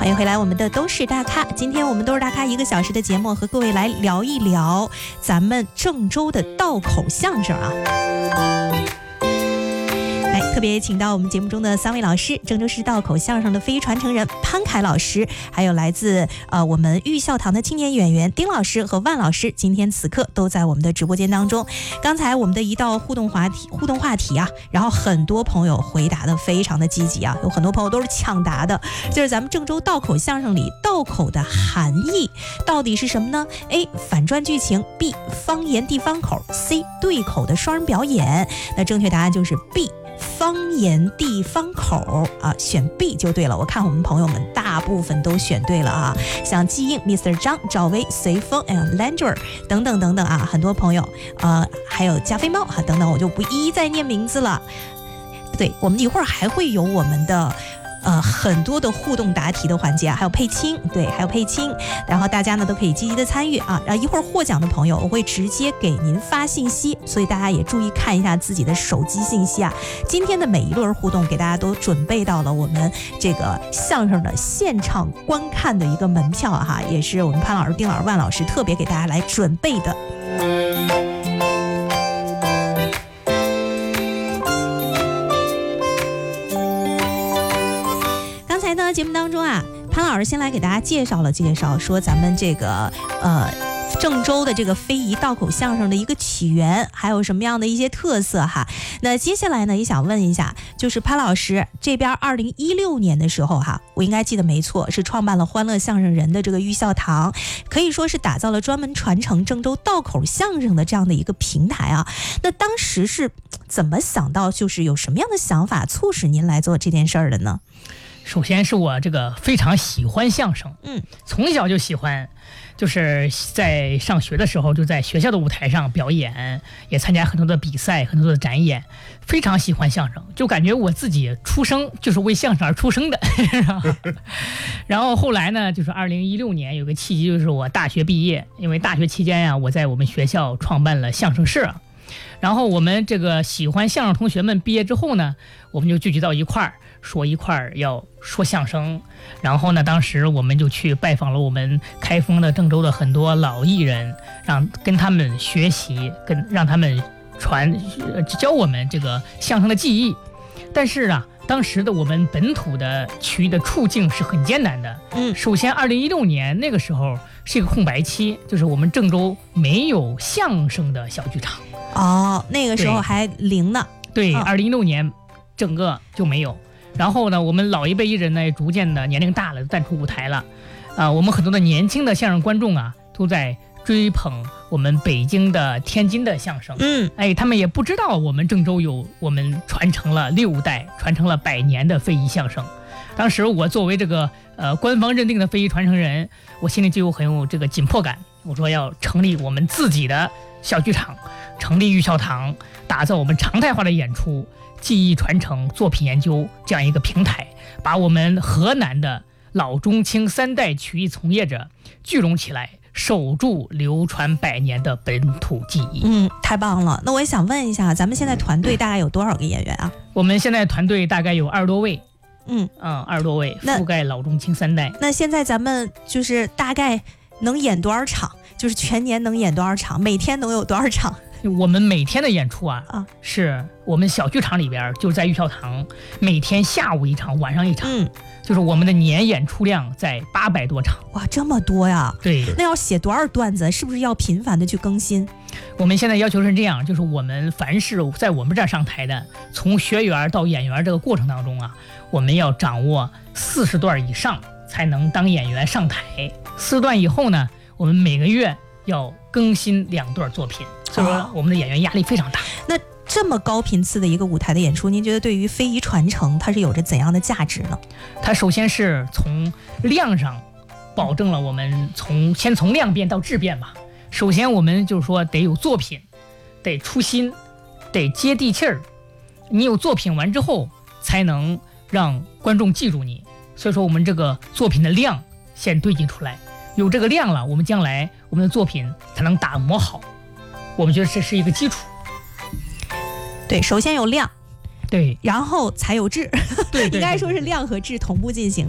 欢迎回来，我们的都是大咖。今天我们都是大咖1个小时的节目，和各位来聊一聊咱们郑州的道口相声啊。特别请到我们节目中的3位老师，郑州市道口相声的非遗传承人潘凯老师，还有来自我们玉孝堂的青年演员丁老师和万老师，今天此刻都在我们的直播间当中。刚才我们的一道互动话题啊，然后很多朋友回答的非常的积极啊，有很多朋友都是抢答的，就是咱们郑州道口相声里道口的含义到底是什么呢？ A 反转剧情， B 方言地方口， C 对口的双人表演。那正确答案就是 B方言地方口啊，选 B 就对了。我看我们朋友们大部分都选对了啊，像季英、Mr. 张、赵薇、随风、Langer 等等等等啊，很多朋友还有加菲猫啊等等，我就不一一再念名字了。对，我们一会儿还会有我们的很多的互动答题的环节啊，还有配青，对，还有配青，然后大家呢都可以积极的参与啊。然后一会儿获奖的朋友，我会直接给您发信息，所以大家也注意看一下自己的手机信息啊。今天的每一轮互动给大家都准备到了我们这个相声的现场观看的一个门票哈，也是我们潘老师、丁老师、万老师特别给大家来准备的。节目当中啊，潘老师先来给大家介绍说咱们这个郑州的这个非遗道口相声的一个起源，还有什么样的一些特色哈。那接下来呢，也想问一下，就是潘老师这边2016年的时候哈，我应该记得没错，是创办了欢乐相声人的这个玉孝堂，可以说是打造了专门传承郑州道口相声的这样的一个平台啊。那当时是怎么想到，就是有什么样的想法促使您来做这件事儿的呢？ 首先是我这个非常喜欢相声，从小就喜欢，就是在上学的时候就在学校的舞台上表演，也参加很多的比赛，很多的展演，非常喜欢相声，就感觉我自己出生就是为相声而出生的。然后后来呢，就是2016年有个契机，就是我大学毕业，因为大学期间呀，我在我们学校创办了相声社，然后我们这个喜欢相声同学们毕业之后呢，我们就聚集到一块儿，说一块儿要说相声。然后呢，当时我们就去拜访了我们开封的郑州的很多老艺人，跟他们学习，让他们教我们这个相声的技艺。但是啊，当时的我们本土的区域的处境是很艰难的。首先2016年那个时候是一个空白期，就是我们郑州没有相声的小剧场。 那个时候还零呢。 对，2016年整个就没有。然后呢，我们老一辈艺人呢，逐渐的年龄大了，淡出舞台了。我们很多的年轻的相声观众啊，都在追捧我们北京的、天津的相声。他们也不知道我们郑州我们传承了6代，传承了100年的非遗相声。当时我作为这个官方认定的非遗传承人，我心里就很有这个紧迫感。我说要成立我们自己的小剧场，成立玉孝堂，打造我们常态化的演出、技艺传承、作品研究这样一个平台，把我们河南的老中青3代曲艺从业者聚拢起来，守住流传100年的本土技艺。 太棒了。那我也想问一下，咱们现在团队大概有多少个演员啊？ 我们现在团队大概有20多位。20多位，覆盖老中青3代。 那现在咱们就是大概能演多少场？就是全年能演多少场？每天能有多少场？ 我们每天的演出是我们小剧场里边，就是在玉孝堂，每天下午1场，晚上1场。就是我们的年演出量在800多场。 哇，这么多呀！ 对， 那要写多少段子？是不是要频繁的去更新？ 我们现在要求是这样，就是我们凡是在我们这儿上台的，从学员到演员这个过程当中啊，我们要掌握40段以上才能当演员上台。4段以后呢，我们每个月要更新2段作品，所以说我们的演员压力非常大。 那这么高频次的一个舞台的演出，您觉得对于非遗传承它是有着怎样的价值呢？ 它首先是从量上保证了我们先从量变到质变吧。首先我们就是说得有作品，得出新，得接地气儿。你有作品完之后，才能让观众记住你。所以说我们这个作品的量先堆积出来，有这个量了，我们将来我们的作品才能打磨好。我们觉得这是一个基础。 对，首先有量， 对， 然后才有质。 对， 应该说是量和质同步进行。